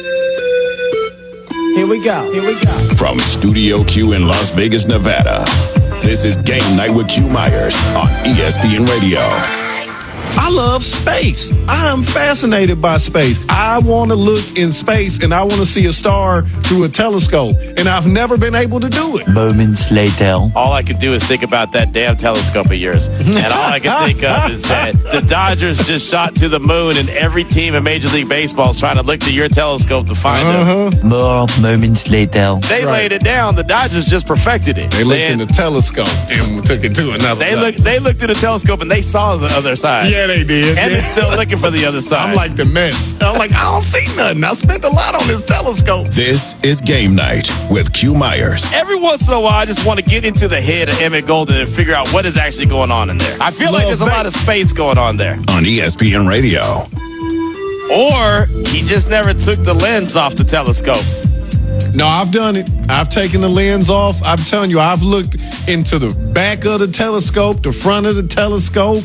Here we go. From Studio Q in Las Vegas, Nevada, this is Game Night with Q Myers on ESPN Radio. I love space. I'm fascinated by space. I want to look in space and I want to see a star through a telescope, and I've never been able to do it. Moments later. All I can do is think about that damn telescope of yours. And all I can think of is that the Dodgers just shot to the moon, and every team in Major League Baseball is trying to look to your telescope to find them. More moments later. They laid it down. The Dodgers just perfected it. They looked in the telescope and took it to another level. They looked at the telescope and they saw the other side. Yeah, they did. And it's still looking for the other side. I'm like the Mets. I'm like, I don't see nothing. I spent a lot on this telescope. This is Game Night with Q Myers. Every once in a while, I just want to get into the head of Emmett Golden and figure out what is actually going on in there. I feel like there's a lot of space going on there. On ESPN Radio. Or he just never took the lens off the telescope. No, I've done it. I've taken the lens off. I'm telling you, I've looked into the back of the telescope, the front of the telescope.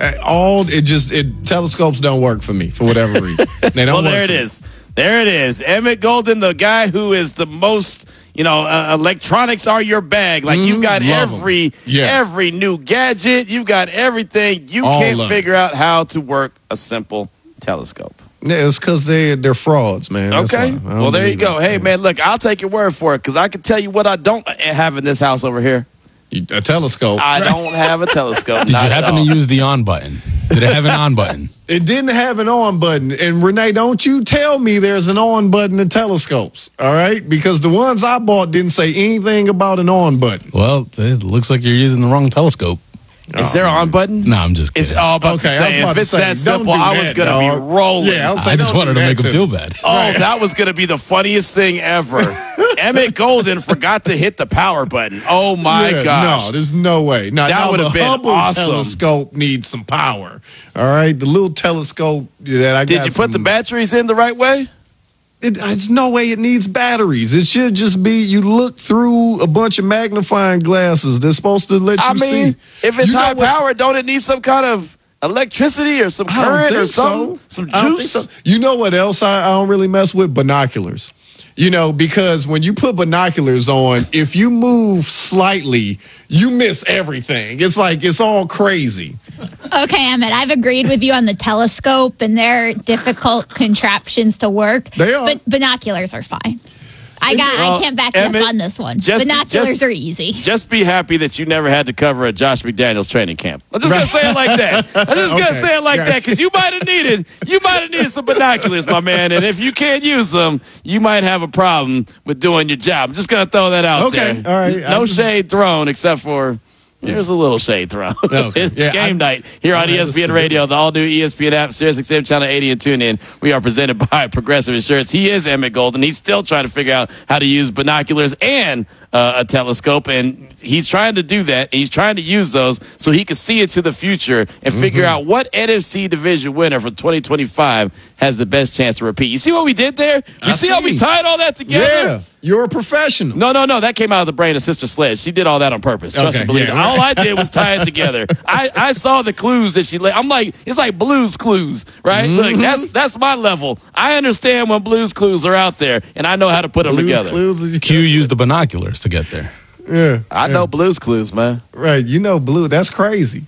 Telescopes don't work for me for whatever reason. They don't. Well, there it is. There it is. Emmett Golden, the guy who is the most, electronics are your bag. Like you've got every new gadget. You've got everything. You can't figure out how to work a simple telescope. Yeah, it's because they're frauds, man. Okay. Well, there you go. Hey, man, look, I'll take your word for it because I can tell you what I don't have in this house over here. A telescope. I don't have a telescope. Did you happen to use the on button? Did it have an on button? It didn't have an on button. And Renee, don't you tell me there's an on button in telescopes, all right? Because the ones I bought didn't say anything about an on button. Well, it looks like you're using the wrong telescope. Is there an on button? No, I'm just kidding. It's all about to say, if it's that simple, I was going to be rolling. Yeah, I just wanted to make him feel bad. Oh, that was going to be the funniest thing ever. Emmett Golden forgot to hit the power button. Oh, my gosh. No, there's no way. That would have been Hubble awesome. telescope needs some power, all right? The little telescope that I got. Did you put the batteries in the right way? There's no way it needs batteries. It should just be you look through a bunch of magnifying glasses. They're supposed to let you see. If it's high power, don't it need some kind of electricity or some current or something? Some juice? You know what else I don't really mess with? Binoculars. Because when you put binoculars on, if you move slightly, you miss everything. It's like it's all crazy. Okay, Emmett, I've agreed with you on the telescope, and they're difficult contraptions to work. They are. But binoculars are fine. I can't back you up on this one. Binoculars are easy. Just be happy that you never had to cover a Josh McDaniels training camp. I'm just going to say it like that. Because you might have needed some binoculars, my man. And if you can't use them, you might have a problem with doing your job. I'm just going to throw that out there. All right. No shade thrown except for... Here's a little shade thrown. Okay. It's game night here on ESPN Radio, the all-new ESPN app, SiriusXM Channel 80, and tune in. We are presented by Progressive Insurance. He is Emmett Golden. He's still trying to figure out how to use binoculars and a telescope, and he's trying to do that. He's trying to use those so he can see into the future and figure out what NFC division winner for 2025 has the best chance to repeat. You see what we did there? You see how we tied all that together? Yeah, you're a professional. No. That came out of the brain of Sister Sledge. She did all that on purpose. Trust me, believe me. Right. All I did was tie it together. I saw the clues that she laid. I'm like, it's like Blue's Clues, right? Look, that's my level. I understand when Blue's Clues are out there, and I know how to put them together. Q used the binoculars to get there. Yeah, I know Blue's Clues, man. Right, Blue. That's crazy.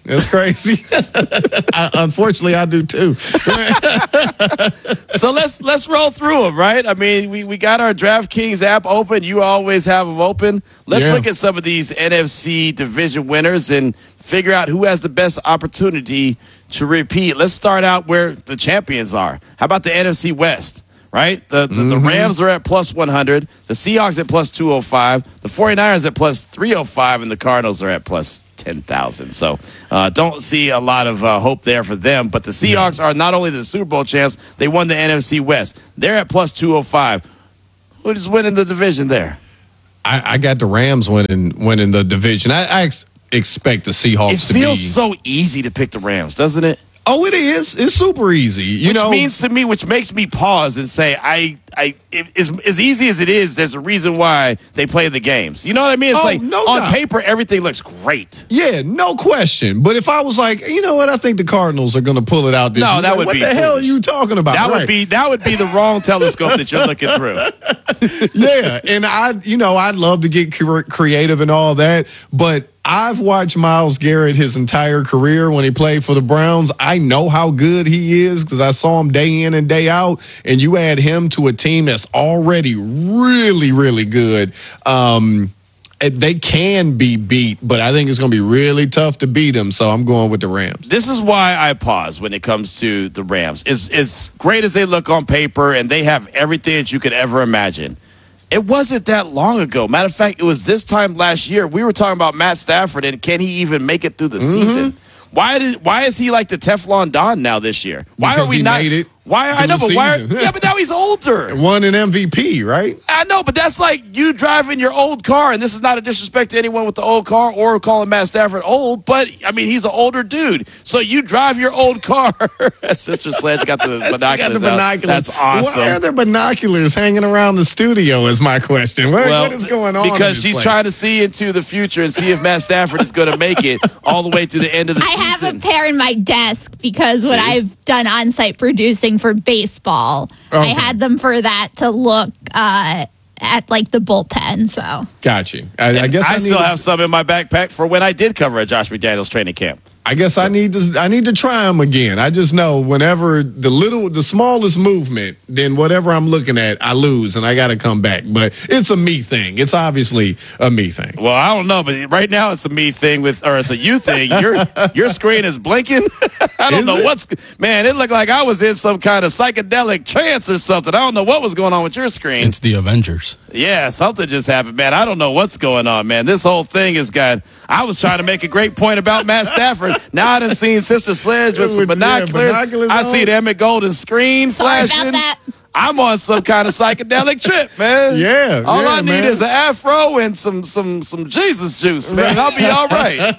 Unfortunately, I do too. So let's roll through them, right? I mean, we got our DraftKings app open. You always have them open. Let's look at some of these NFC division winners and figure out who has the best opportunity to repeat. Let's start out where the champions are. How about the NFC West? Right? The Rams are at plus 100, the Seahawks at plus 205, the 49ers at plus 305, and the Cardinals are at plus 10,000. So don't see a lot of hope there for them. But the Seahawks are not only the Super Bowl champs, they won the NFC West. They're at plus 205. Who's winning the division there? I got the Rams winning the division. I expect the Seahawks to be. It feels so easy to pick the Rams, doesn't it? Oh, it is. It's super easy. Which means to me, which makes me pause and say, as easy as it is, there's a reason why they play the games. You know what I mean? It's on doubt. paper, everything looks great. Yeah, no question. But if I was like, you know what, I think the Cardinals are going to pull it out this year. That would what be the hell are foolish. you talking about? That would be the wrong telescope that you're looking through. Yeah, and I'd love to get creative and all that, but I've watched Myles Garrett his entire career when he played for the Browns. I know how good he is because I saw him day in and day out, and you add him to a team that's already really, really good. They can be beat, but I think it's going to be really tough to beat them, so I'm going with the Rams. This is why I pause when it comes to the Rams. As great as they look on paper, and they have everything that you could ever imagine, it wasn't that long ago. Matter of fact, it was this time last year. We were talking about Matt Stafford and can he even make it through the season? Why is he like the Teflon Don now this year? Why Because are we he not? made it Why I know, through but the why? season. Yeah, but now he's older. Won an MVP, right? I know, but that's like you driving your old car, and this is not a disrespect to anyone with the old car or calling Matt Stafford old, but I mean he's an older dude. So you drive your old car. Sister Sledge got the binoculars. Out. That's awesome. Why are there binoculars hanging around the studio? Is my question. What is going on? Because she's trying to see into the future and see if Matt Stafford is going to make it all the way to the end of the season. I have a pair in my desk because when I've done on-site producing for baseball, I had them for that to look at like the bullpen. So got you. I guess I still have some in my backpack for when I did cover a Josh McDaniels training camp. I guess I need to try them again. I just know whenever the smallest movement, then whatever I'm looking at, I lose and I got to come back. But it's a me thing. It's obviously a me thing. Well, I don't know, but right now it's a me thing or it's a you thing. Your screen is blinking. I don't know man. It looked like I was in some kind of psychedelic trance or something. I don't know what was going on with your screen. It's the Avengers. Yeah, something just happened, man. I don't know what's going on, man. This whole thing has got. I was trying to make a great point about Matt Stafford. Now I done seen Sister Sledge with some binoculars. I see the Emmett Golden screen flashing. Sorry about that. I'm on some kind of psychedelic trip, man. Yeah. All I need man. is an afro and some Jesus juice, man. I'll be all right.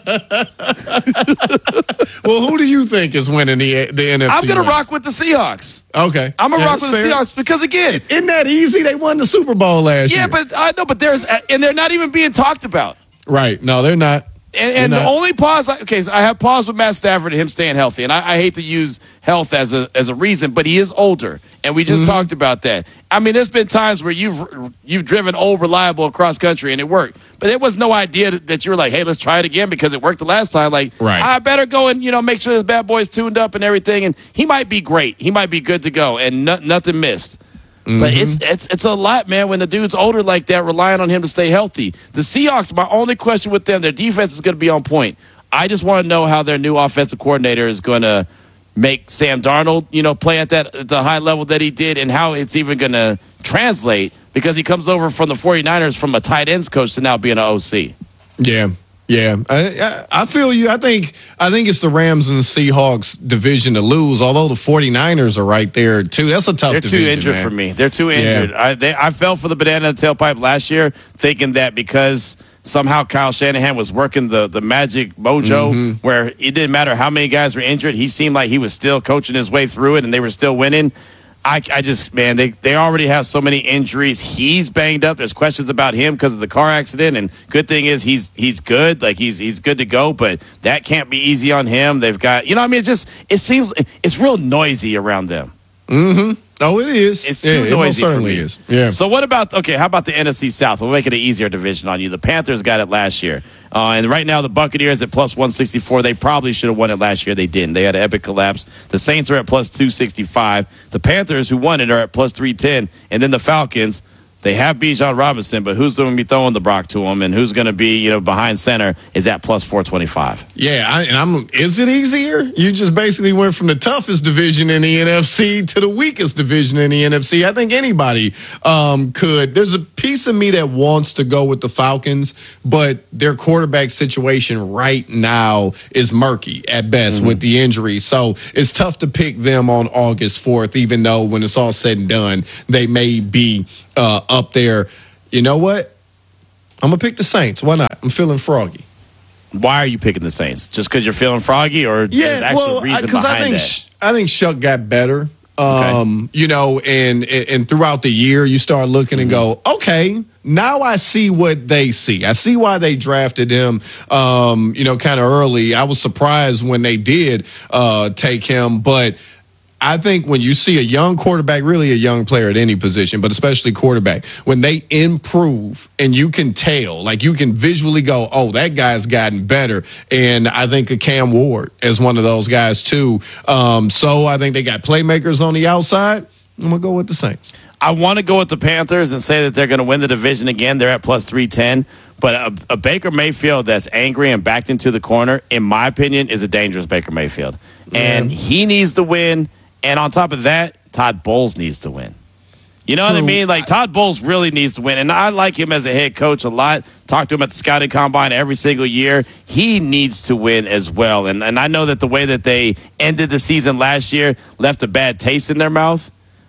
Well, who do you think is winning the NFC? I'm gonna West? rock with the Seahawks. Okay. I'm gonna rock with that's the fair. Seahawks because again, Isn't that easy? They won the Super Bowl last year. yeah, but I know, but they're not even being talked about. Right. No, they're not. And the only pause, so I have pause with Matt Stafford and him staying healthy. And I hate to use health as a reason, but he is older. And we just talked about that. I mean, there's been times where you've driven old reliable across country and it worked. But there was no idea that you were like, hey, let's try it again because it worked the last time. Like, right. I better go and, make sure this bad boy's tuned up and everything. And he might be great. He might be good to go and nothing missed. But it's a lot, man, when the dude's older like that, relying on him to stay healthy. The Seahawks, my only question with them, their defense is going to be on point. I just want to know how their new offensive coordinator is going to make Sam Darnold, play at the high level that he did and how it's even going to translate because he comes over from the 49ers from a tight ends coach to now being an OC. Yeah. Yeah, I feel you. I think it's the Rams and the Seahawks division to lose, although the 49ers are right there, too. That's a tough division. They're too injured man. for me. They're too injured. Yeah. I fell for the banana in the tailpipe last year thinking that because somehow Kyle Shanahan was working the magic mojo where it didn't matter how many guys were injured. He seemed like he was still coaching his way through it, and they were still winning. I just, man, they already have so many injuries. He's banged up. There's questions about him because of the car accident. And good thing is he's good. Like he's good to go, but that can't be easy on him. They've got, it seems it's real noisy around them. Mm-hmm. Oh, it is. It's too noisy for me. Is. Yeah. So how about the NFC South? We'll make it an easier division on you. The Panthers got it last year. And right now the Buccaneers at plus 164. They probably should have won it last year. They didn't. They had an epic collapse. The Saints are at plus 265. The Panthers, who won it, are at plus 310. And then the Falcons, they have Bijan Robinson, but who's going to be throwing the Brock to him and who's going to be, behind center is at plus 425. Yeah, is it easier? You just basically went from the toughest division in the NFC to the weakest division in the NFC. I think anybody could. There's a piece of me that wants to go with the Falcons, but their quarterback situation right now is murky at best with the injury. So it's tough to pick them on August 4th, even though when it's all said and done, they may be up there. You know what? I'm going to pick the Saints. Why not? I'm feeling froggy. Why are you picking the Saints? Just because you're feeling froggy, or there's actual reason behind that? I think Shough got better. Okay. You know, and throughout the year, you start looking and go, okay, now I see what they see. I see why they drafted him, you know, kind of early. I was surprised when they did take him, but I think when you see a young quarterback, really a young player at any position, but especially quarterback, when they improve and you can tell, like you can visually go, oh, that guy's gotten better. And I think of Cam Ward as one of those guys too. So I think they got playmakers on the outside. I'm going to go with the Saints. I want to go with the Panthers and say that they're going to win the division again. They're at plus 310. But a Baker Mayfield that's angry and backed into the corner, in my opinion, is a dangerous Baker Mayfield. And he needs to win. And on top of that, Todd Bowles needs to win. You know what I mean? Like, Todd Bowles really needs to win. And I like him as a head coach a lot. Talk to him at the scouting combine every single year. He needs to win as well. And I know that the way that they ended the season last year left a bad taste in their mouth.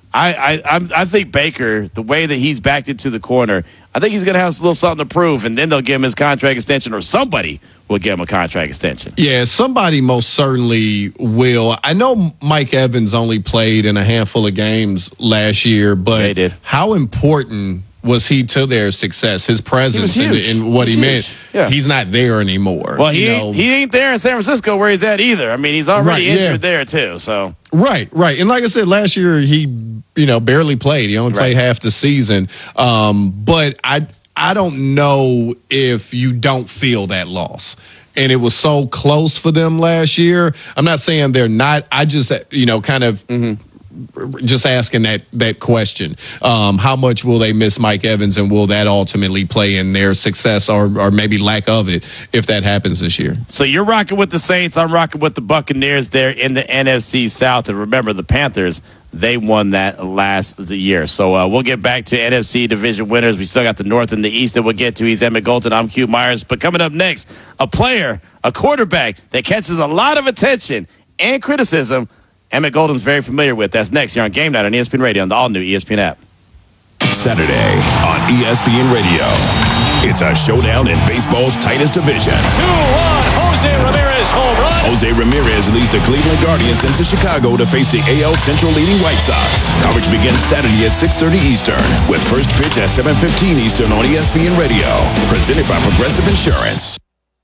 I think Baker, the way that he's backed into the corner, I think he's going to have a little something to prove, and then they'll give him his contract extension, or somebody will give him a contract extension. Yeah, somebody most certainly will. I know Mike Evans only played in a handful of games last year, but how important was he to their success? His presence and what he meant. Yeah. He's not there anymore. Well, he ain't there in San Francisco where he's at either. I mean, he's already injured there too. So right. And like I said, last year he barely played. He only played half the season. But I don't know if you don't feel that loss. And it was so close for them last year. I'm not saying they're not. I just kind of. Just asking that question. How much will they miss Mike Evans, and will that ultimately play in their success or maybe lack of it if that happens this year? So you're rocking with the Saints. I'm rocking with the Buccaneers there in the NFC South. And remember, the Panthers, they won that last year. So we'll get back to NFC division winners. We still got the North and the East that we'll get to. He's Emmett Golden. I'm Q Myers. But coming up next, a quarterback that catches a lot of attention and criticism Emmett Golden's very familiar with. That's next here on Game Night on ESPN Radio on the all-new ESPN app. Saturday on ESPN Radio. It's a showdown in baseball's tightest division. 2-1, Jose Ramirez home run. Jose Ramirez leads the Cleveland Guardians into Chicago to face the AL Central leading White Sox. Coverage begins Saturday at 6:30 Eastern with first pitch at 7:15 Eastern on ESPN Radio. Presented by Progressive Insurance.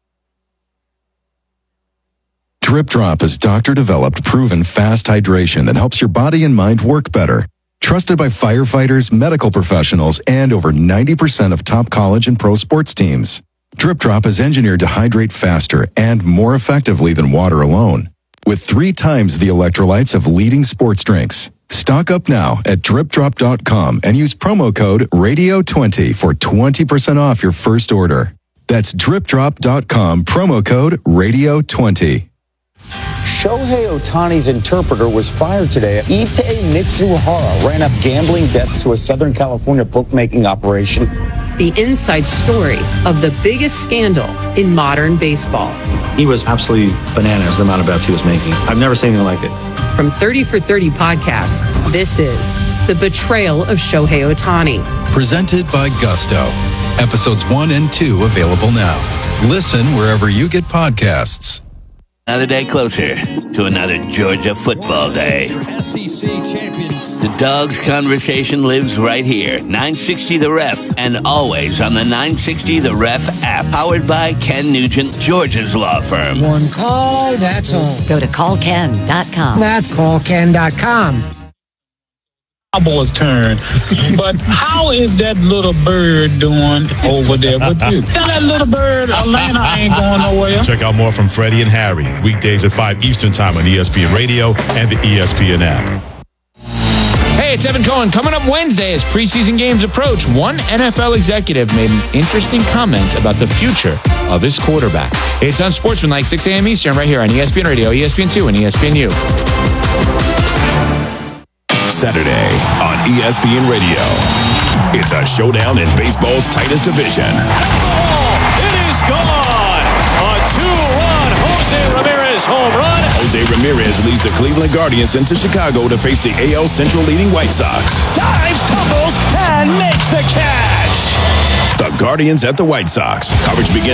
Drip Drop is doctor-developed, proven fast hydration that helps your body and mind work better. Trusted by firefighters, medical professionals, and over 90% of top college and pro sports teams. Drip Drop is engineered to hydrate faster and more effectively than water alone, with 3 times the electrolytes of leading sports drinks. Stock up now at dripdrop.com and use promo code RADIO20 for 20% off your first order. That's dripdrop.com, promo code RADIO20. Shohei Ohtani's interpreter was fired today. Ippei Mitsuhara ran up gambling debts to a Southern California bookmaking operation. The inside story of the biggest scandal in modern baseball. He was absolutely bananas, the amount of bets he was making. I've never seen anything like it. From 30 for 30 podcasts, this is The Betrayal of Shohei Ohtani. Presented by Gusto. Episodes 1 and 2 available now. Listen wherever you get podcasts. Another day closer to another Georgia football day. The Dogs conversation lives right here. 960 The Ref, and always on the 960 The Ref app. Powered by Ken Nugent, Georgia's law firm. One call, that's all. Go to callken.com. That's callken.com. Cowboys turn. But how is that little bird doing over there with you? Tell that little bird Atlanta ain't going nowhere. Check out more from Freddie and Harry weekdays at 5 Eastern Time on ESPN Radio and the ESPN app. Hey, it's Evan Cohen. Coming up Wednesday as preseason games approach, one NFL executive made an interesting comment about the future of his quarterback. It's on Sportsmanlike, 6 a.m. Eastern, right here on ESPN Radio, ESPN2, and ESPNU. Saturday on ESPN Radio. It's a showdown in baseball's tightest division. It is gone. A 2-1 Jose Ramirez home run. Jose Ramirez leads the Cleveland Guardians into Chicago to face the AL Central leading White Sox. Dives, tumbles, and makes the catch. The Guardians at the White Sox. Coverage begins